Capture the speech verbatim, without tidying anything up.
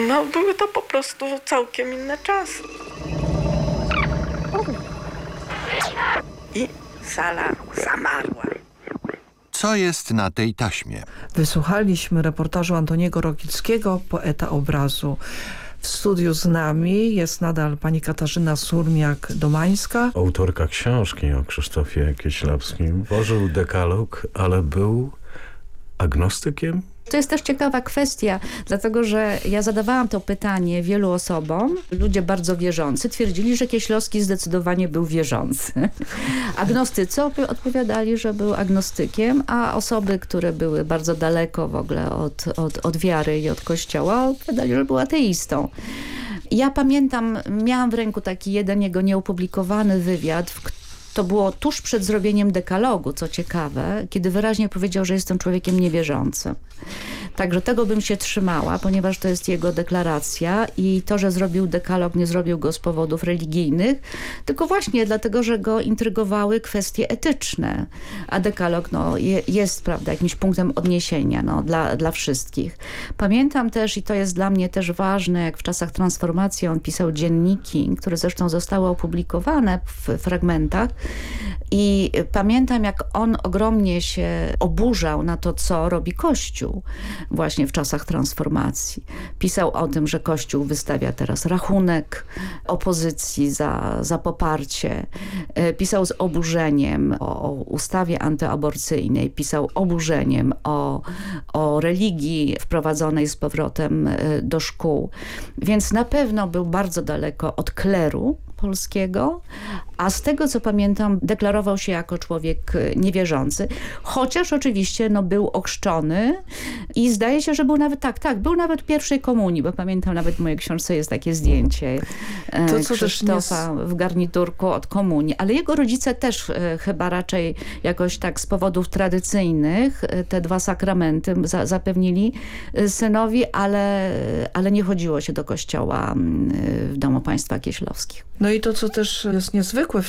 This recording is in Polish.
No były to po prostu całkiem inne czasy. I sala zamarła. Co jest na tej taśmie? Wysłuchaliśmy reportażu Antoniego Rokickiego, poeta obrazu. W studiu z nami jest nadal pani Katarzyna Surmiak-Domańska. Autorka książki o Krzysztofie Kieślowskim. Tworzył dekalog, ale był agnostykiem? To jest też ciekawa kwestia, dlatego że ja zadawałam to pytanie wielu osobom. Ludzie bardzo wierzący twierdzili, że Kieślowski zdecydowanie był wierzący. Agnostycy odpowiadali, że był agnostykiem, a osoby, które były bardzo daleko w ogóle od, od, od wiary i od kościoła, odpowiadali, że był ateistą. Ja pamiętam, miałam w ręku taki jeden jego nieopublikowany wywiad, w którym to było tuż przed zrobieniem dekalogu, co ciekawe, kiedy wyraźnie powiedział, że jestem człowiekiem niewierzącym. Także tego bym się trzymała, ponieważ to jest jego deklaracja i to, że zrobił dekalog, nie zrobił go z powodów religijnych, tylko właśnie dlatego, że go intrygowały kwestie etyczne. A dekalog no, je, jest, prawda, jakimś punktem odniesienia no, dla, dla wszystkich. Pamiętam też, i to jest dla mnie też ważne, jak w czasach transformacji on pisał dzienniki, które zresztą zostały opublikowane w fragmentach. I pamiętam, jak on ogromnie się oburzał na to, co robi Kościół właśnie w czasach transformacji. Pisał o tym, że Kościół wystawia teraz rachunek opozycji za, za poparcie. Pisał z oburzeniem o, o ustawie antyaborcyjnej. Pisał oburzeniem o, o religii wprowadzonej z powrotem do szkół. Więc na pewno był bardzo daleko od kleru polskiego, a z tego, co pamiętam, deklarował się jako człowiek niewierzący, chociaż oczywiście no, był ochrzczony i zdaje się, że był nawet, tak, tak, był nawet w pierwszej komunii, bo pamiętam, nawet w mojej książce jest takie zdjęcie to, co Krzysztofa w garniturku od komunii, ale jego rodzice też e, chyba raczej jakoś tak z powodów tradycyjnych e, te dwa sakramenty za, zapewnili synowi, ale, ale nie chodziło się do kościoła w domu państwa Kieślowskich. No i to, co też jest niezwykłe w